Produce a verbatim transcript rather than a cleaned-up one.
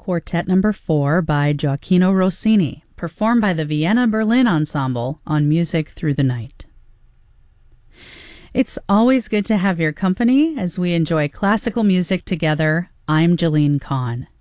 Quartet Number four by Gioacchino Rossini, performed by the Vienna Berlin Ensemble on Music Through the Night. It's always good to have your company as we enjoy classical music together. I'm Jeline Kahn.